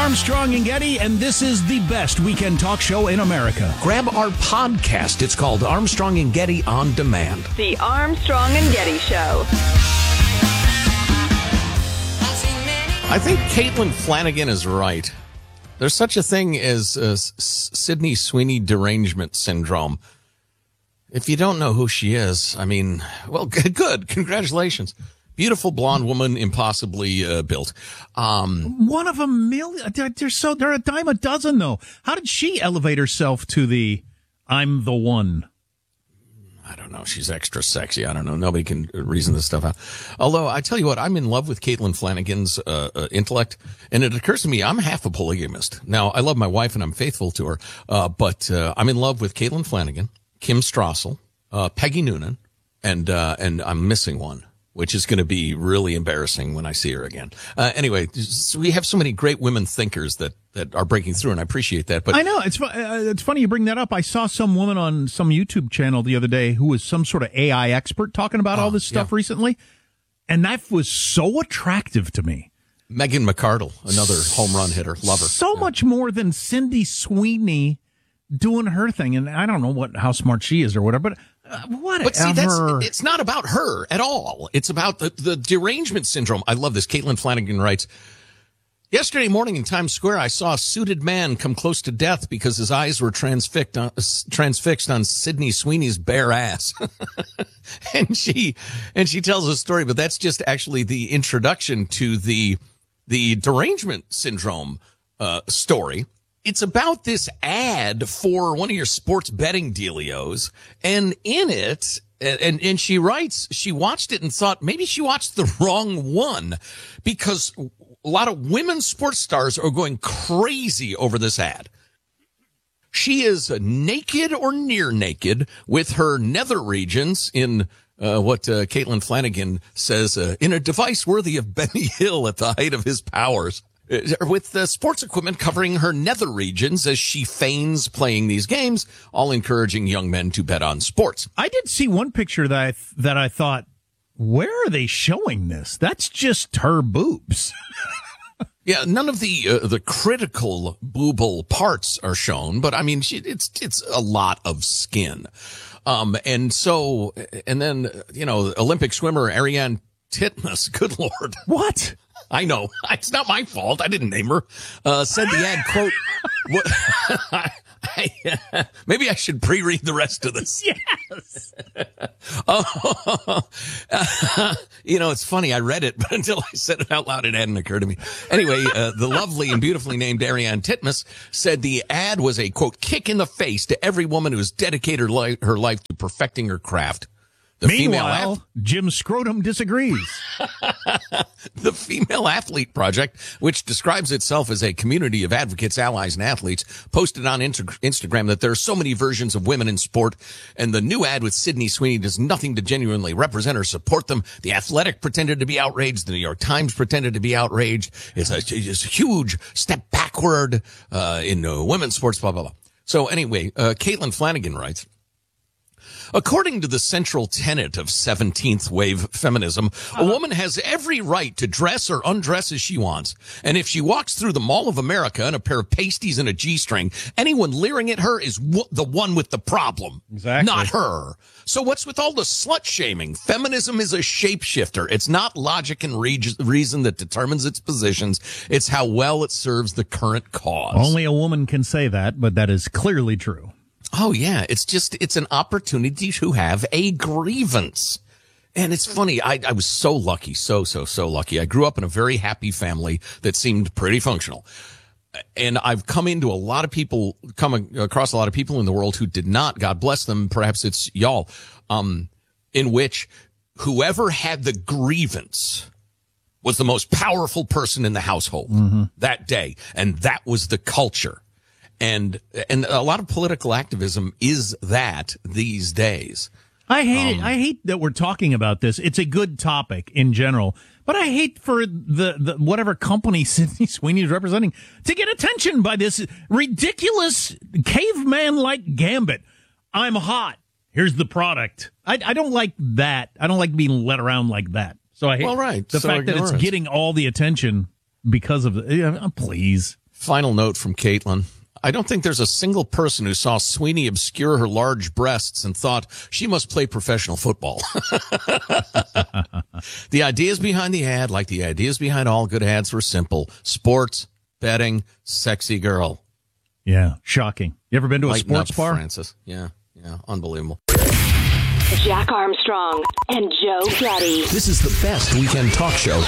Armstrong and Getty, and this is the best weekend talk show in America. Grab our podcast. It's called Armstrong and Getty On Demand. The Armstrong and Getty Show. I think Caitlin Flanagan is right. There's such a thing as Sydney Sweeney derangement syndrome. If you don't know who she is, I mean, well, good. Congratulations. Beautiful blonde woman, impossibly built. One of a million. They're a dime a dozen, though. How did she elevate herself to the "I'm the one"? I don't know. She's extra sexy. I don't know. Nobody can reason this stuff out. Although, I tell you what, I'm in love with Caitlin Flanagan's intellect. And it occurs to me, I'm half a polygamist. Now, I love my wife and I'm faithful to her. But I'm in love with Caitlin Flanagan, Kim Strassel, Peggy Noonan, and I'm missing one, which is going to be really embarrassing when I see her again. Anyway, we have so many great women thinkers that are breaking through, and I appreciate that. But I know it's funny you bring that up. I saw some woman on some YouTube channel the other day who was some sort of AI expert talking about all this stuff recently, and that was so attractive to me. Megan McArdle, another home run hitter, love her. So much more than Cindy Sweeney doing her thing, and I don't know how smart she is or whatever, but whatever. But see, it's not about her at all. It's about the derangement syndrome. I love this. Caitlin Flanagan writes, yesterday morning in Times Square, I saw a suited man come close to death because his eyes were transfixed on Sydney Sweeney's bare ass. and she tells a story, but that's just actually the introduction to the derangement syndrome story. It's about this ad for one of your sports betting dealios, and in it, and she writes, she watched it and thought maybe she watched the wrong one, because a lot of women sports stars are going crazy over this ad. She is naked or near naked with her nether regions in what Caitlin Flanagan says, in a device worthy of Benny Hill at the height of his powers. With the sports equipment covering her nether regions as she feigns playing these games, all encouraging young men to bet on sports. I did see one picture that I thought, where are they showing this? That's just her boobs. Yeah, none of the critical boobal parts are shown, but I mean, it's a lot of skin. And then, Olympic swimmer Ariane Titmus, good Lord. What? I know. It's not my fault. I didn't name her. Said the ad, quote, maybe I should pre-read the rest of this. Yes. It's funny. I read it, but until I said it out loud, it hadn't occurred to me. Anyway, the lovely and beautifully named Ariane Titmus said the ad was a, quote, kick in the face to every woman who has dedicated her life to perfecting her craft. Meanwhile, Jim Scrotum disagrees. The Female Athlete Project, which describes itself as a community of advocates, allies, and athletes, posted on Instagram that there are so many versions of women in sport, and the new ad with Sydney Sweeney does nothing to genuinely represent or support them. The Athletic pretended to be outraged. The New York Times pretended to be outraged. It's a huge step backward in women's sports, blah, blah, blah. So anyway, Caitlin Flanagan writes, according to the central tenet of 17th wave feminism, a woman has every right to dress or undress as she wants. And if she walks through the Mall of America in a pair of pasties and a G-string, anyone leering at her is the one with the problem. Exactly. Not her. So what's with all the slut shaming? Feminism is a shapeshifter. It's not logic and reason that determines its positions. It's how well it serves the current cause. Only a woman can say that, but that is clearly true. Oh, yeah. It's an opportunity to have a grievance. And it's funny. I was so lucky. So lucky. I grew up in a very happy family that seemed pretty functional. And I've come across a lot of people in the world who did not, God bless them. Perhaps it's y'all, in which whoever had the grievance was the most powerful person in the household that day. And that was the culture. And a lot of political activism is that these days. I hate it. I hate that we're talking about this. It's a good topic in general, but I hate for the whatever company Sydney Sweeney is representing to get attention by this ridiculous caveman-like gambit. I'm hot. Here's the product. I don't like that. I don't like being led around like that. So I hate the fact that it's getting all the attention because of please. Final note from Caitlin. I don't think there's a single person who saw Sweeney obscure her large breasts and thought she must play professional football. The ideas behind the ad, like the ideas behind all good ads, were simple. Sports, betting, sexy girl. Yeah, shocking. You ever been to a Lighten sports up, bar? Francis. Yeah, unbelievable. Jack Armstrong and Joe Getty. This is the best weekend talk show